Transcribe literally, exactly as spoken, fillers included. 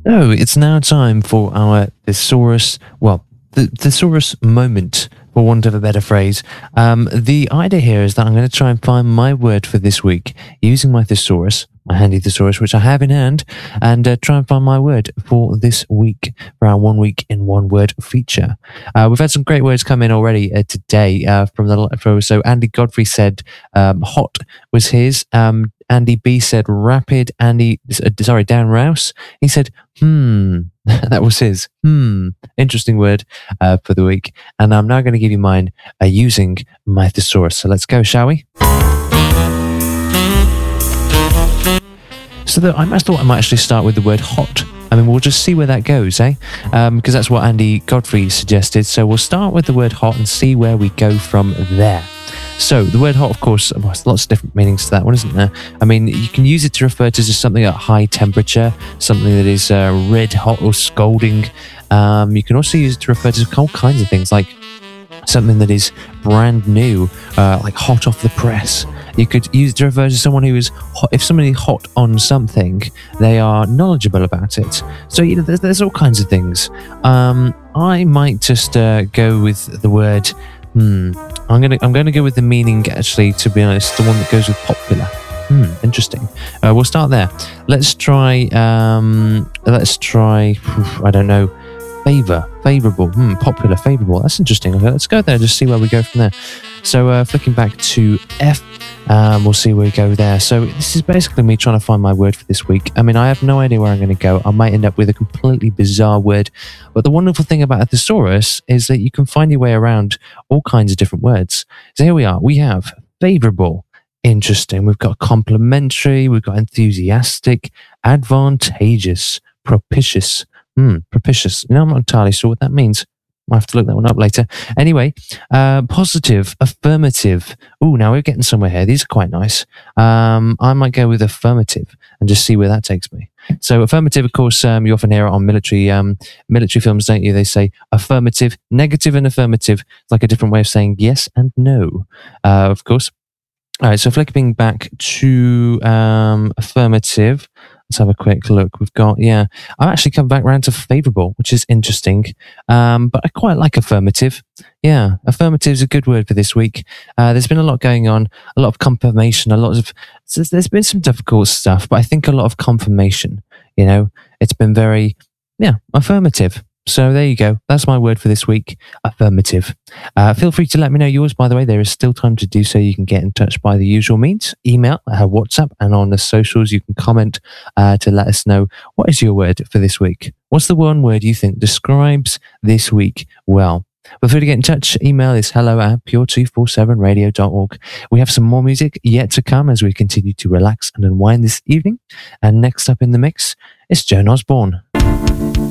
Oh, it's now time for our thesaurus, well, the thesaurus moment, for want of a better phrase. Um, the idea here is that I'm going to try and find my word for this week using my thesaurus, my handy thesaurus, which I have in hand, and uh, try and find my word for this week, for our one week in one word feature. Uh, we've had some great words come in already uh, today uh, from the, for, so Andy Godfrey said um, hot was his. Um, Andy B said rapid. Andy, uh, sorry, Dan Rouse, he said, hmm, that was his. Hmm, interesting word uh, for the week. And I'm now going to give you mine uh, using my thesaurus. So let's go, shall we? So the, I thought I might actually start with the word hot. I mean, we'll just see where that goes, eh? Because um, that's what Andy Godfrey suggested. So we'll start with the word hot and see where we go from there. So the word hot, of course, well, there's lots of different meanings to that one, isn't there? I mean, you can use it to refer to just something at high temperature, something that is uh, red hot or scalding. Um, you can also use it to refer to all kinds of things, like something that is brand new, uh, like hot off the press. You could use it to refer to someone who is hot. If somebody's hot on something, they are knowledgeable about it. So, you know, there's, there's all kinds of things. Um, I might just uh, go with the word. Hmm. I'm gonna I'm gonna go with the meaning. Actually, to be honest, the one that goes with popular. Hmm. Interesting. Uh, we'll start there. Let's try. Um. Let's try. I don't know. Favor, favorable. Hmm. Popular, favorable. That's interesting. Okay, let's go there. Just see where we go from there. So, uh, flicking back to F. Um, we'll see where we go there. So this is basically me trying to find my word for this week. I mean, I have no idea where I'm going to go. I might end up with a completely bizarre word. But the wonderful thing about a thesaurus is that you can find your way around all kinds of different words. So here we are. We have favorable. Interesting. We've got complimentary. We've got enthusiastic, advantageous, propitious. Hmm, propitious. You know, I'm not entirely sure what that means. I'll have to look that one up later. Anyway, uh, positive, affirmative. Oh, now we're getting somewhere here. These are quite nice. Um, I might go with affirmative and just see where that takes me. So affirmative, of course, um, you often hear it on military um, military films, don't you? They say affirmative, negative and affirmative. It's like a different way of saying yes and no, uh, of course. All right, so flipping back to um, affirmative. Let's have a quick look. We've got, yeah, I've actually come back around to favourable, which is interesting. Um, but I quite like affirmative. Yeah, affirmative is a good word for this week. Uh, there's been a lot going on, a lot of confirmation, a lot of, there's been some difficult stuff, but I think a lot of confirmation, you know, it's been very, yeah, affirmative. So there you go. That's my word for this week. Affirmative. Uh, feel free to let me know yours, by the way. There is still time to do so. You can get in touch by the usual means. Email, uh, WhatsApp, and on the socials you can comment uh, to let us know what is your word for this week. What's the one word you think describes this week well? Feel free to get in touch. Email is hello at pure two forty-seven radio dot org. We have some more music yet to come as we continue to relax and unwind this evening. And next up in the mix is Joan Osborne.